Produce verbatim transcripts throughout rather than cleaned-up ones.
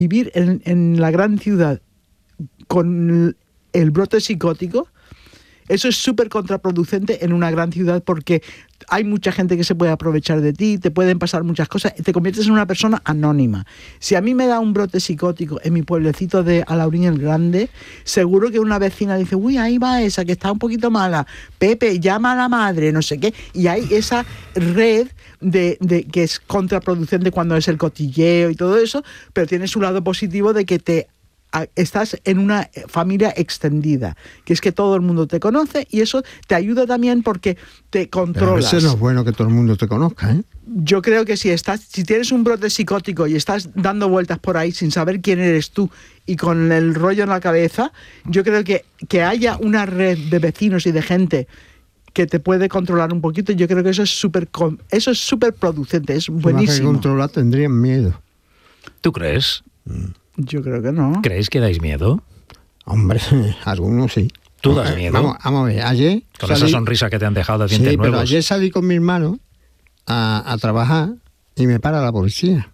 vivir en, en la gran ciudad con el brote psicótico, eso es súper contraproducente en una gran ciudad porque hay mucha gente que se puede aprovechar de ti, te pueden pasar muchas cosas, te conviertes en una persona anónima. Si a mí me da un brote psicótico en mi pueblecito de Alaurín el Grande, seguro que una vecina dice, uy, ahí va esa que está un poquito mala, Pepe, llama a la madre, no sé qué, y hay esa red de, de que es contraproducente cuando es el cotilleo y todo eso, pero tiene su lado positivo de que te estás en una familia extendida, que es que todo el mundo te conoce y eso te ayuda también porque te controlas. Pero eso no es bueno que todo el mundo te conozca, ¿eh? Yo creo que si estás, si tienes un brote psicótico y estás dando vueltas por ahí sin saber quién eres tú y con el rollo en la cabeza, yo creo que que haya una red de vecinos y de gente que te puede controlar un poquito, yo creo que eso es súper eso es súper producente, es buenísimo. Más que controlar tendrían miedo. ¿Tú crees? Mm. Yo creo que no. ¿Creéis que dais miedo? Hombre, algunos sí. ¿Tú das miedo? Vamos, vamos a ver, ayer... Con salí, esa sonrisa que te han dejado de dientes sí, nuevos. pero ayer salí con mi hermano a, a trabajar y me para la policía.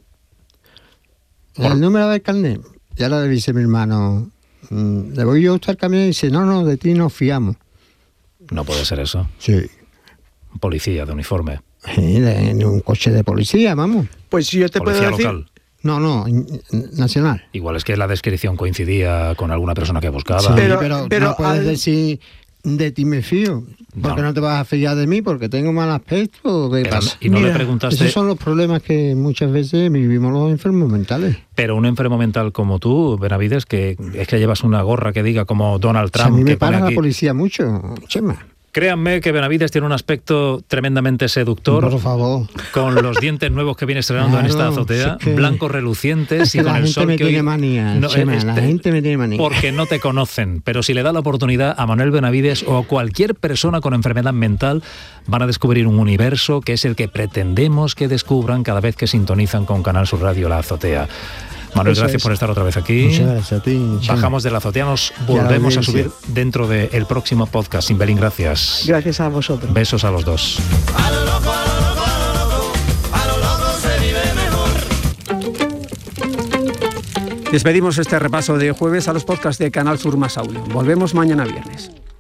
¿Por? El número del carnet. Y ahora le dice mi hermano, ¿le voy yo a usted el camión? Y dice, no, no, de ti nos fiamos. No puede ser eso. Sí. Un policía de uniforme. Sí, de, en un coche de policía, vamos. Pues yo te Policía puedo decir... local. No, no, nacional. Igual es que la descripción coincidía con alguna persona que buscaba. Sí, Pero- pero, pero no puedes al- decir de ti me fío, porque no. No. te vas a fiar de mí, porque tengo mal aspecto. ¿O qué Pero- pasa? y no Mira, le preguntaste... Esos son los problemas que muchas veces vivimos los enfermos mentales. Pero un enfermo mental como tú, Benavides, que es que llevas una gorra que diga como Donald O sea, Trump, a mí me que pone para aquí... la policía mucho, Chema. Créanme que Benavides tiene un aspecto tremendamente seductor, Por favor. con los dientes nuevos que viene estrenando en Claro, esta azotea, es que- blancos relucientes Es que y con la el gente sol me que hoy... tiene manía, No, Chema, este- la gente me tiene manía. Porque no te conocen, pero si le da la oportunidad a Manuel Benavides o a cualquier persona con enfermedad mental, van a descubrir un universo que es el que pretendemos que descubran cada vez que sintonizan con Canal Sur Radio La Azotea. Manuel, Eso gracias es. por estar otra vez aquí. Muchas gracias a ti, Chema. Bajamos de la azotea, nos Y a la volvemos a audiencia. subir dentro del próximo podcast. Simbelín, gracias. Gracias a vosotros. Besos a los dos. A lo loco, a lo loco, a lo loco, a lo loco se vive mejor. Despedimos este repaso de jueves a los podcasts de Canal Sur Más Audio. Volvemos mañana viernes.